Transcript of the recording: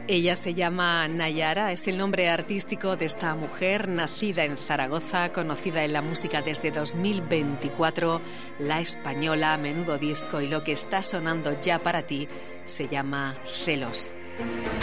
Ella se llama Nayara, es el nombre artístico de esta mujer nacida en Zaragoza, conocida en la música desde 2024, La Española, Menudo Disco, y lo que está sonando ya para ti se llama Celos.